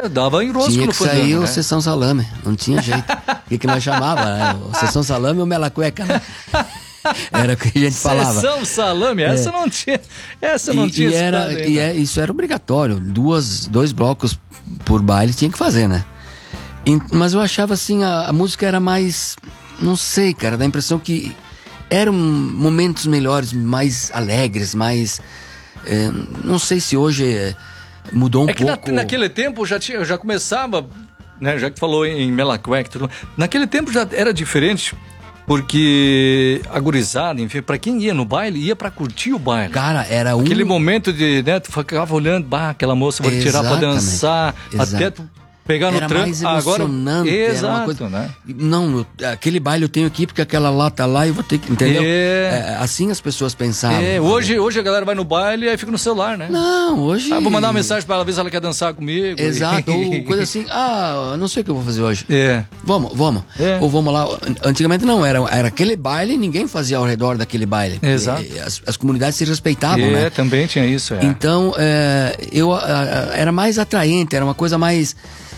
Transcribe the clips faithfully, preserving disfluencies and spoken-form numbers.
É, dava enrosco tinha no que fandango, sair né? o Sessão Salame, não tinha jeito. O que, que nós chamava? Né? O Sessão Salame ou Mela Cueca, né? Era o que a gente falava. Sessão Salame, essa É. não tinha, essa não E, tinha e, era, citado e ainda. é, isso era obrigatório. Duas, dois blocos por baile tinha que fazer, né? E, mas eu achava assim, a, a música era mais... Não sei, cara, dá a impressão que eram momentos melhores, mais alegres, mais... É, não sei se hoje é, mudou um É que pouco... na, naquele tempo já, tinha, já começava, né, já que falou em Melacuec, tudo, naquele tempo já era diferente, porque a gurizada, enfim, pra quem ia no baile, ia pra curtir o baile. Cara, era um... Aquele momento de, né, tu ficava olhando, bah, aquela moça vai tirar pra Exatamente. dançar, Exato. até tu pegar no Era tranco. mais Agora, emocionante, exato, era uma coisa... né? Não, eu- aquele baile eu tenho aqui porque aquela lá tá lá e eu vou ter que... Entendeu? É. É, assim as pessoas pensavam. É, hoje, hoje a galera vai no baile e aí fica no celular, né? Não, hoje... Ah, vou mandar uma mensagem pra ela ver se ela quer dançar comigo. Exato, ou coisa assim, ah, não sei o que eu vou fazer hoje. É. Vamos, vamos. É. Ou vamos lá. Antigamente não, era, era aquele baile e ninguém fazia ao redor daquele baile. Exato. E As, as comunidades se respeitavam, É, né? também tinha isso, é. Então, é, eu a- a- era mais atraente, era uma coisa mais...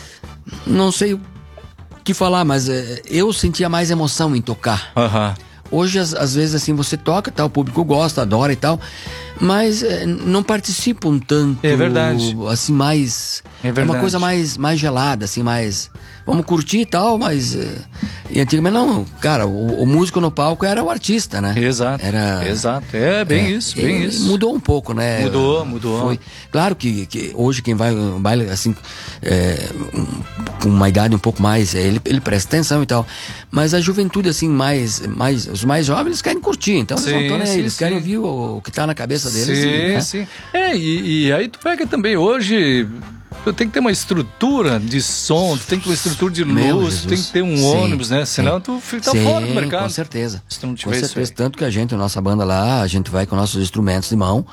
Não sei o que falar, mas é, eu sentia mais emoção em tocar. Aham. Hoje, às, às vezes, assim, você toca, tá, o público gosta, adora e tal, mas é, não participam tanto. É verdade. Assim, mais... É verdade. uma coisa mais, mais gelada, assim, mais... Vamos curtir e tal, mas... é, e antigamente não, cara, o, o músico no palco era o artista, né? Exato. Era... Exato. É, bem é, isso, bem é, isso. Mudou um pouco, né? Mudou, mudou. Foi. Claro que, que hoje quem vai um baile, assim, é, um- com uma idade um pouco mais, é, ele, ele presta atenção e tal. Mas a juventude, assim, mais, mais os mais jovens, eles querem curtir. Então eles Sim, não estão nem aí, sim, eles sim. querem ouvir o, o que tá na cabeça deles. Sim, e, né? sim. É, e, e aí tu pega também hoje. Tu tem que ter uma estrutura de som, tu tem que ter uma estrutura de Meu luz, tu Jesus. tem que ter um Sim, ônibus, né? Senão sim. tu fica Sim, fora do mercado. com certeza. Se tu não Com tiver isso certeza. aí. Tanto que a gente, a nossa banda lá, a gente vai com nossos instrumentos de mão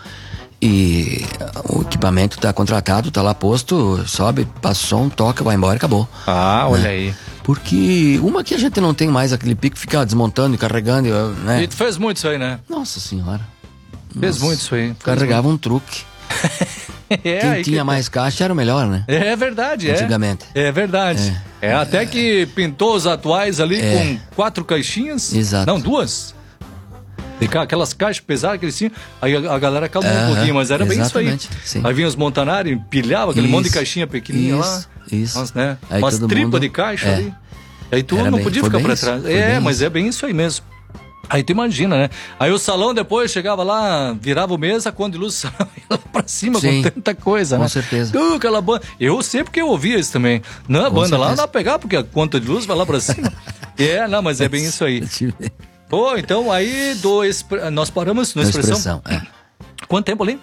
e o equipamento tá contratado, tá lá posto, sobe, passa o som, toca, vai embora, acabou. Ah, olha aí. Porque uma que a gente não tem mais aquele pico que fica desmontando e carregando, né? E tu fez muito isso aí, né? Nossa senhora. Fez Nossa, muito isso aí. Fez Carregava um truque. muito. É, Quem aí tinha que- mais caixa era o melhor, né? É verdade, é. Antigamente. É verdade. É, até que pintou os atuais ali É. com quatro caixinhas. Exato. Não, duas. Ficar aquelas caixas pesadas que eles tinham, aí a, a galera calmou um Aham, pouquinho, mas era bem isso aí. exatamente, sim. Aí vinha os montanários, empilhava aquele Isso, monte de caixinha pequenininha lá. isso, isso. Nossa, né? Aí Umas todo tripas mundo- de caixa é. ali. Aí tu Era não bem- podia foi ficar bem pra isso, trás. foi É, bem mas isso. é bem isso aí mesmo. Aí tu imagina, né? Aí o salão depois chegava lá, virava o mês, a conta de luz ia lá pra cima Sim, com tanta coisa, com né? certeza. Uh, aquela banda. Eu sei porque eu ouvia isso também. Não, a Com banda lá não certeza. dá pra pegar, porque a conta de luz vai lá pra cima. É, não, mas é bem isso aí. Pô, então aí do expre- nós paramos no Na expressão. expressão, é. Quanto tempo ali?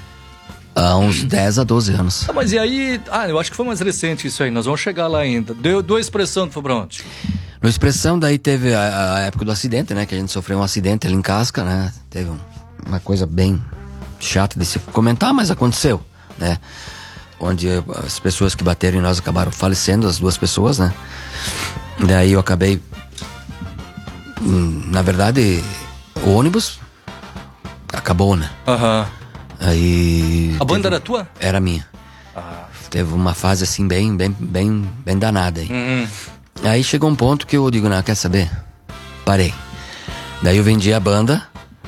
Há uns dez a doze anos. Ah, mas e aí? Ah, eu acho que foi mais recente isso aí. Nós vamos chegar lá ainda. Do, do expressão tu foi pra onde? No Expressão, daí teve a, a época do acidente, né? Que a gente sofreu um acidente ali em Casca, né? Teve um- uma coisa bem chata de se comentar, mas aconteceu, né? Onde eh, as pessoas que bateram em nós acabaram falecendo, as duas pessoas, né? Daí eu acabei... hum, Na verdade, o ônibus acabou, né? Aham. Aí... A banda teve- era tua? Era minha. Ah. Teve uma fase assim bem, bem, bem, bem danada aí. Uhum. Aí chegou um ponto que eu digo, não, quer saber? Parei. Daí eu vendi a banda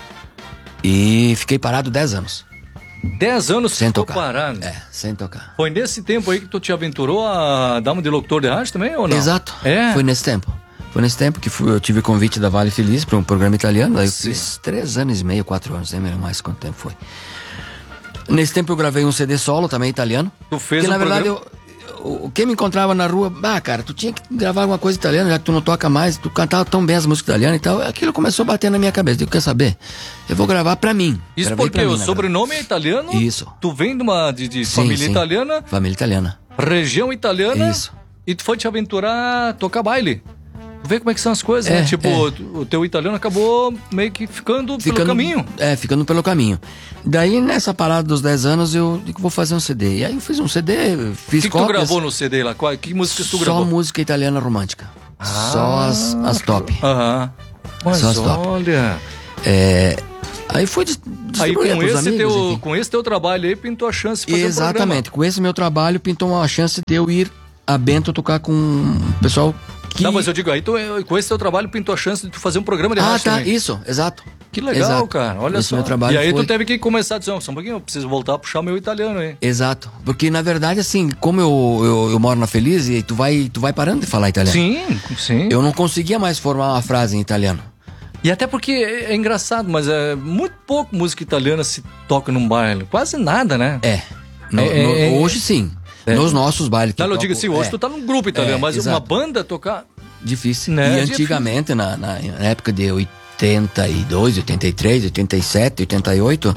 e fiquei parado dez anos. Dez anos Sem ficou tocar. parado. É, sem tocar. Foi nesse tempo aí que tu te aventurou a dar uma de locutor de rádio também, ou não? Exato. É. Foi nesse tempo. Foi nesse tempo que fui, eu tive convite da Vale Feliz para um programa italiano. Daí eu Sim. fiz três anos e meio, quatro anos, nem lembro mais quanto tempo foi. Nesse tempo eu gravei um C D solo também italiano. Tu fez que um na verdade programa? eu, eu- quem me encontrava na rua, ah, cara, tu tinha que gravar alguma coisa italiana, já que tu não toca mais, tu cantava tão bem as músicas italianas e tal. Aquilo começou a bater na minha cabeça. Eu digo, quer saber? Eu vou gravar pra mim. Isso Gravei porque pra mim, o na sobrenome é italiano? Isso. Tu vem de uma de, de Sim, família sim. italiana, Família italiana. região italiana. Isso. E tu foi te aventurar a tocar baile. Tu vê como é que são as coisas, É, né? Tipo, é. o, o teu italiano acabou meio que ficando, pelo Ficando- caminho. É, ficando pelo caminho. Daí, nessa parada dos dez anos, eu digo, vou fazer um C D. E aí eu fiz um C D, O fiz que, que tu cópias. gravou no C D lá? Qual, que músicas tu Só gravou? música italiana romântica. Só as, as top. Aham. Mas Só as top. olha... É, Aí foi dis- Aí com distribuir pros esse, amigos, teu, enfim. com esse teu trabalho aí pintou a chance de fazer Exatamente, um com esse meu trabalho pintou uma chance de eu ir a Bento tocar com o pessoal que... Não, mas eu digo, aí tu, com esse teu trabalho pintou a chance de tu fazer um programa de Ah, rádio tá, também. isso, exato. Que legal, Exato. cara, olha Esse só. meu trabalho E aí foi... tu teve que começar a dizer, só um pouquinho, eu preciso voltar a puxar o meu italiano aí. Exato, porque na verdade assim, como eu, eu, eu moro na Feliz e tu vai, tu vai parando de falar italiano. Sim, sim. Eu não conseguia mais formar uma frase em italiano. E até porque é, é engraçado, mas é muito pouco música italiana se toca num baile. Quase nada, né? É, no, É, no- é, hoje sim, é. nos nossos bailes. que Não, eu toco- digo assim, hoje é, tu tá num grupo italiano, É, mas exato. uma banda tocar... Difícil, Né? e É antigamente, na, na, na época de oitenta e dois, oitenta e três, oitenta e sete, oitenta e oito,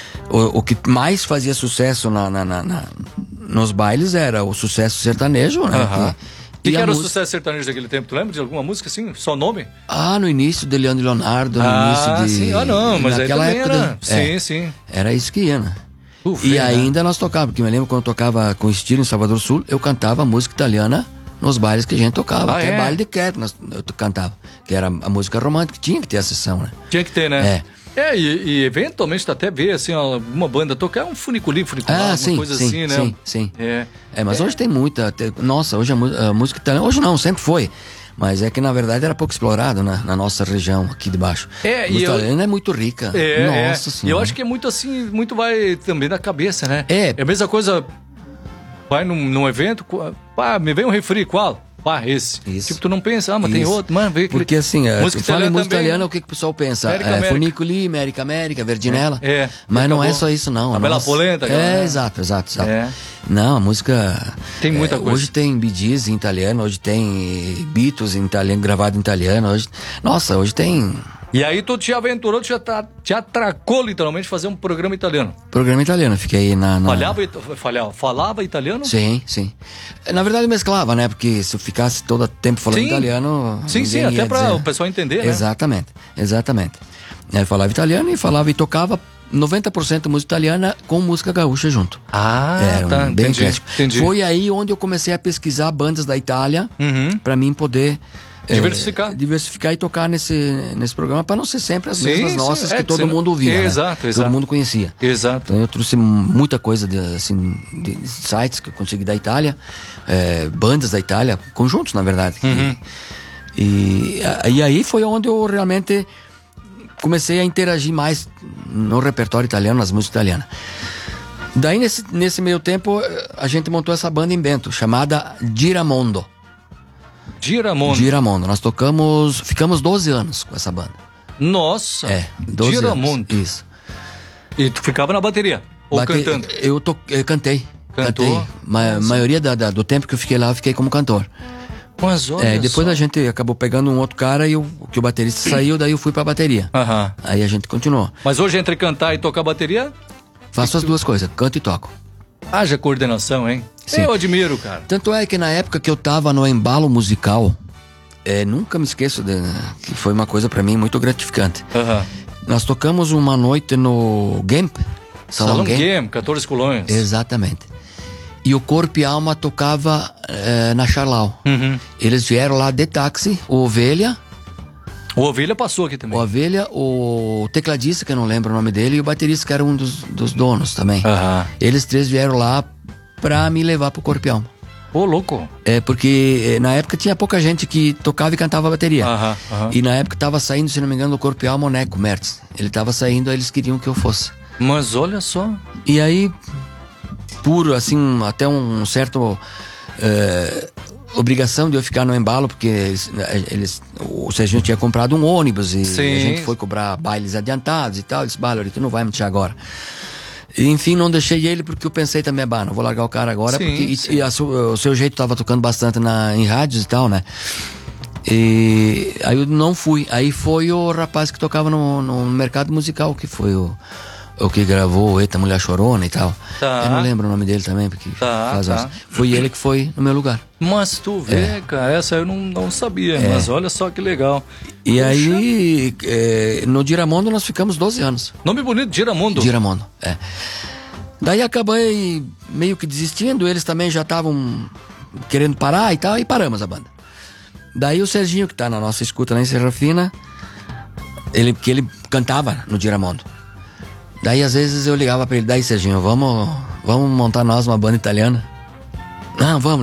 o, o que mais fazia sucesso na, na, na- na- nos bailes era o sucesso sertanejo, né? Aham. O que, e que a era o música- sucesso sertanejo daquele tempo? Tu lembra de alguma música assim? Só nome? Ah, no início de Leandro e Leonardo, no Ah, início de... sim. Ah, não, mas aí naquela também época era. de- Sim, é, sim. Era isso que ia, né? Tu E vê, né? ainda nós tocávamos, porque eu me lembro quando eu tocava com estilo em Salvador Sul, eu cantava música italiana nos bailes que a gente tocava. Ah, até é? baile de quieto nós, eu cantava, que era a música romântica, tinha que ter a sessão, né? Tinha que ter, né? É. É, e, e eventualmente tu até vê, assim, alguma banda tocar um funiculinho, funicular, Ah, alguma sim, coisa sim, assim, né? sim, sim. É. É, mas hoje tem muita. te- Nossa, hoje a, mu- a música italiana. Hoje não, sempre foi. Mas é que na verdade era pouco explorado na, na nossa região aqui de baixo. É, a e música eu- italiana é muito rica. É, Nossa é. E senhora. eu acho que é muito assim, muito vai também da cabeça, né? É. É a mesma coisa, vai num, num evento, qu- pá, me vem um refri, qual? Pá, esse. Isso. Tipo, tu não pensa, ah, mas tem Isso. outro, mano, vem aquele... Porque assim, é, música fala em italiana música também. italiana, o que, que o pessoal pensa? América, é, América. Funiculi, América América, Verdinella. É, é. Mas não é Acabou. só isso, não. A Bela Polenta, aquela, É, né? exato, exato, exato. É. Não, a música. Tem muita é, coisa. Hoje tem Bee Gees em italiano, hoje tem Beatles em italiano, gravado em italiano. Hoje... Nossa, hoje tem E aí tu te aventurou, tu já tá, te atracou literalmente fazer um programa italiano. programa italiano. Fiquei na. na... Falhava, it- falhava, falava italiano? Sim, sim. Na verdade eu mesclava, né? Porque se eu ficasse todo tempo falando Sim. italiano. Sim, sim, ninguém até ia pra dizer. o pessoal entender, né? Exatamente, exatamente. Eu falava italiano e falava e tocava noventa por cento música italiana com música gaúcha junto. Ah, Era um tá, bem entendi, eclético. entendi. Foi aí onde eu comecei a pesquisar bandas da Itália Uhum. pra mim poder eh, Diversificar. diversificar e tocar nesse, nesse programa pra não ser sempre as Sim, mesmas sim, nossas é, que que todo você não- mundo ouvia, né? Exato, exato. Todo mundo conhecia. Exato. Então eu trouxe muita coisa de, assim, de sites que eu consegui da Itália, eh, bandas da Itália, conjuntos na verdade. Uhum. E, e, a- e aí foi onde eu realmente comecei a interagir mais no repertório italiano, nas músicas italianas. Daí nesse, nesse meio tempo eh, a gente montou essa banda em Bento, chamada Giramondo. Giramondo. Giramondo. Nós tocamos, ficamos doze anos com essa banda. Nossa. É, doze Giramondo. anos. Isso. E tu ficava na bateria? Ou Bate- cantando? Eu, to, eu cantei. Cantou? Cantei. Ma, maioria da, da- do tempo que eu fiquei lá, eu fiquei como cantor. Mas olha É, depois só. a gente acabou pegando um outro cara e o, que o baterista saiu, daí eu fui pra bateria. Aham. Aí a gente continuou. Mas hoje entre cantar e tocar bateria, Faço as duas coisas, canto e toco. haja coordenação, hein? Sim. Eu admiro, cara. Tanto é que na época que eu tava no embalo musical, é, nunca me esqueço de, que foi uma coisa pra mim muito gratificante. Aham. Nós tocamos uma noite no Gemp, Salão, Salão Gemp. Game, catorze colões. Exatamente. E o Corpo e Alma tocava é, na Charlau. Uhum. Eles vieram lá de táxi, o Ovelha, O Ovelha passou aqui também. o Ovelha, o tecladista, que eu não lembro o nome dele, e o baterista, que era um dos, dos donos também. Aham. Eles três vieram lá pra me levar pro Corpo e Alma. Ô, louco. É, porque eh, na época tinha pouca gente que tocava e cantava bateria. Aham, aham. E na época tava saindo, se não me engano, do Corpo e Alma, o Neco Mertz. Ele tava saindo, aí eles queriam que eu fosse. Mas olha só. E aí, por assim, até um certo eh, obrigação de eu ficar no embalo, porque eles, eles- o Serginho tinha comprado um ônibus e Sim. a gente foi cobrar bailes adiantados e tal. Eu disse, Bárbara, tu não vai me tirar agora. E, enfim, não deixei ele porque eu pensei também, bah, não vou largar o cara agora, Sim, porque e- sim. e a su- o seu jeito tava tocando bastante na, em rádios e tal, né? E aí eu não fui. Aí foi o rapaz que tocava no, no mercado musical, que foi o, o que gravou Eita Mulher Chorona e tal. Tá. Eu não lembro o nome dele também, porque Tá, faz tá. horas. Foi ele que foi no meu lugar. Mas tu vê, É. cara, essa eu não, não sabia. Mas olha só que legal. E Poxa. aí, eh, no Giramondo nós ficamos doze anos. Nome bonito, Giramondo. Giramondo, é. Daí acabei meio que desistindo, eles também já estavam querendo parar e tal, e paramos a banda. Daí o Serginho, que tá na nossa escuta lá em Serra Fina, ele, que ele cantava no Giramondo. Daí às vezes eu ligava pra ele, daí Serginho, vamos, vamos montar nós uma banda italiana? Não, vamos.